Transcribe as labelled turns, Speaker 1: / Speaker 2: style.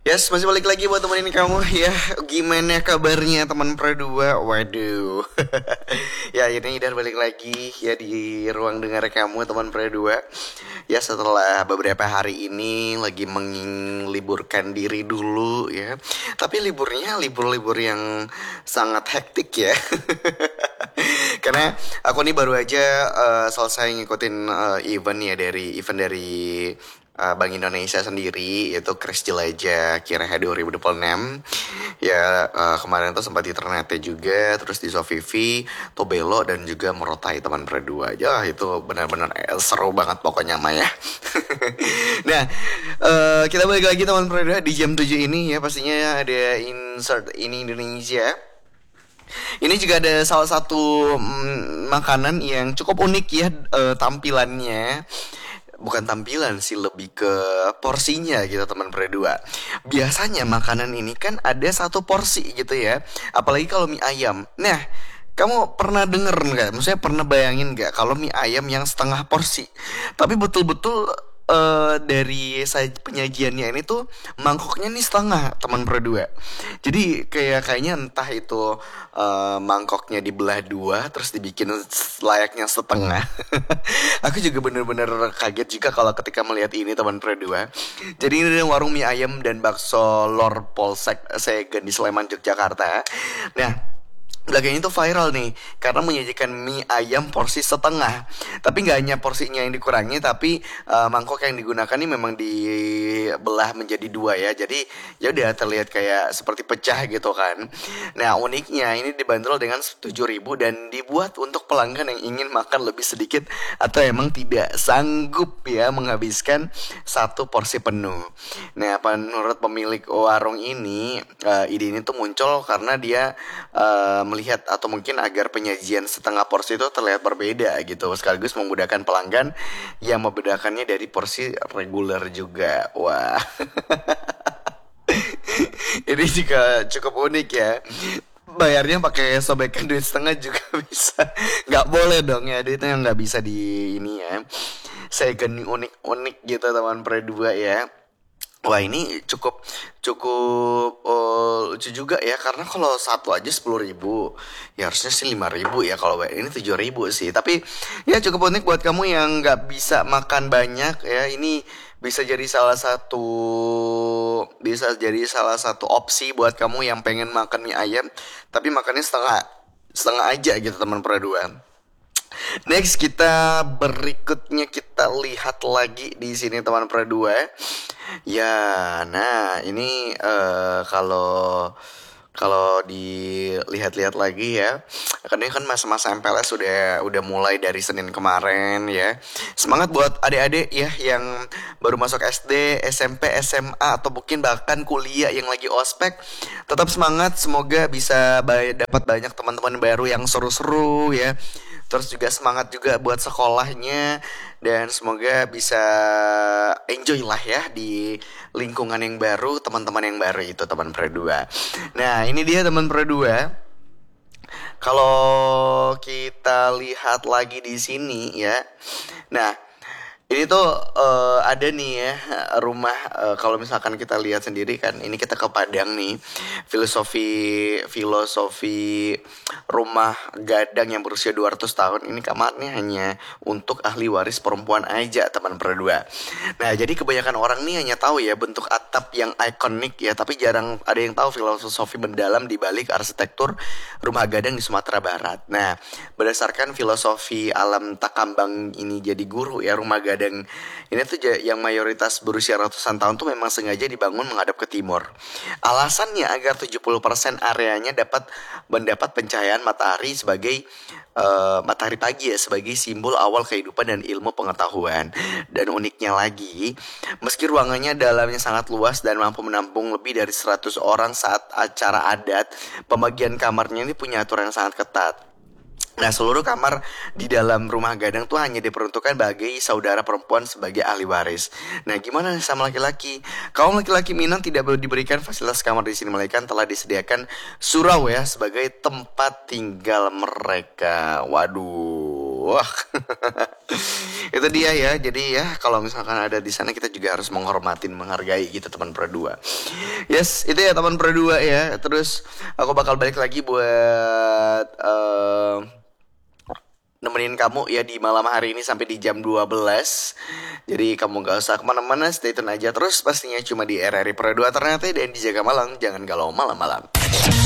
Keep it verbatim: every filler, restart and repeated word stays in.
Speaker 1: Yes, masih balik lagi buat temenin kamu ya. Gimana kabarnya teman Perdua? Waduh. Ya, ini udah balik lagi ya di ruang dengar kamu teman Perdua. Ya, setelah beberapa hari ini lagi mengliburkan diri dulu ya. Tapi liburnya libur-libur yang sangat hektik ya. Karena aku nih baru aja eh, selesai ngikutin eh, event ya dari event dari uh, Bank Indonesia sendiri, yaitu Kris Jelajah Kiraha dua ribu dua puluh enam. Ya, uh, kemarin tuh sempat di Ternate juga, terus di Sofivi, Tobelo, dan juga Morotai teman berdua. Ya, itu benar-benar eh, seru banget pokoknya mah ya. Nah, uh, kita balik lagi teman berdua di jam tujuh ini ya, pastinya ada insert ini Indonesia. Ini juga ada salah satu mm, makanan yang cukup unik ya, eh, tampilannya. Bukan tampilan sih, lebih ke porsinya gitu teman berdua. Biasanya makanan ini kan ada satu porsi gitu ya. Apalagi kalau mie ayam. Nah, kamu pernah denger nggak? Maksudnya pernah bayangin nggak kalau mie ayam yang setengah porsi? Tapi betul-betul eh, dari saj- penyajiannya ini tuh mangkoknya nih setengah teman berdua. Jadi kayak kayaknya entah itu eh, mangkoknya dibelah dua terus dibikin layaknya setengah. Aku juga bener-bener kaget juga kalau ketika melihat ini teman berdua. Jadi ini adalah warung mie ayam dan bakso Lor Polsek Segen di Sleman, Yogyakarta. Nah, belakangan itu viral nih karena menyajikan mie ayam porsi setengah. Tapi nggak hanya porsinya yang dikurangi, tapi eh, mangkok yang digunakan ini memang dibelah menjadi dua ya. Jadi ya udah terlihat kayak seperti pecah gitu kan. Nah, uniknya ini dibanderol dengan tujuh ribu dan dibuat untuk pelanggan yang ingin makan lebih sedikit atau emang tidak sanggup ya menghabiskan satu porsi penuh. Nah, menurut pemilik warung ini, eh, ide ini tuh muncul karena dia eh, melihat atau mungkin agar penyajian setengah porsi itu terlihat berbeda gitu, sekaligus memudahkan pelanggan yang membedakannya dari porsi reguler juga. Wah. Ini juga cukup unik ya. Bayarnya pakai sobekan duit setengah juga bisa. Nggak boleh dong ya, duitnya nggak bisa di ini ya. Saya geni unik-unik gitu teman berdua ya. Wah, ini cukup cukup oh, lucu juga ya, karena kalau satu aja sepuluh ribu ya harusnya sih lima ribu ya, kalau ini tujuh ribu sih. Tapi ya cukup unik buat kamu yang nggak bisa makan banyak ya, ini bisa jadi salah satu bisa jadi salah satu opsi buat kamu yang pengen makan mie ayam tapi makannya setengah setengah aja gitu teman berdua. Next, kita berikutnya kita lihat lagi di sini teman berdua. Ya, nah ini eh, kalau kalau dilihat-lihat lagi ya, karena ini kan masa-masa M P L S sudah udah mulai dari Senin kemarin ya. Semangat buat adik-adik ya yang baru masuk S D, S M P, S M A atau mungkin bahkan kuliah yang lagi ospek. Tetap semangat, semoga bisa bay- dapat banyak teman-teman baru yang seru-seru ya. Terus juga semangat juga buat sekolahnya, dan semoga bisa enjoy lah ya di lingkungan yang baru, teman-teman yang baru itu teman berdua. Nah, ini dia teman berdua. Kalau kita lihat lagi di sini ya. Nah, ini tuh eh, ada nih ya rumah, eh, kalau misalkan kita lihat sendiri kan, ini kita ke Padang nih. Filosofi filosofi rumah gadang yang berusia dua ratus tahun ini kamarnya hanya untuk ahli waris perempuan aja teman berdua. Nah, jadi kebanyakan orang nih hanya tahu ya bentuk atap yang ikonik ya, tapi jarang ada yang tahu filosofi mendalam di balik arsitektur rumah gadang di Sumatera Barat. Nah, berdasarkan filosofi alam Takambang ini jadi guru ya, rumah gadang ini tuh yang mayoritas berusia ratusan tahun tuh memang sengaja dibangun menghadap ke timur. Alasannya agar tujuh puluh persen areanya dapat mendapat pencahayaan matahari sebagai uh, matahari pagi ya, sebagai simbol awal kehidupan dan ilmu pengetahuan. Dan uniknya lagi, meski ruangannya dalamnya sangat luas dan mampu menampung lebih dari seratus orang saat acara adat, pembagian kamarnya ini punya aturan yang sangat ketat. Nah, seluruh kamar di dalam rumah gadang tuh hanya diperuntukkan bagi saudara perempuan sebagai ahli waris. Nah, gimana sama laki-laki? Kaum laki-laki Minang tidak perlu diberikan fasilitas kamar di sini, melainkan telah disediakan surau ya sebagai tempat tinggal mereka. Waduh. Wah. Itu dia ya. Jadi ya kalau misalkan ada di sana kita juga harus menghormatin, menghargai gitu teman Pro dua. Yes, itu ya teman Pro dua ya. Terus aku bakal balik lagi buat uh, nemenin kamu ya di malam hari ini sampai di jam dua belas. Jadi kamu gak usah kemana-mana, stay tune aja terus pastinya cuma di R R I Pro dua Ternate dan dijaga Malang. Jangan galau malam-malam.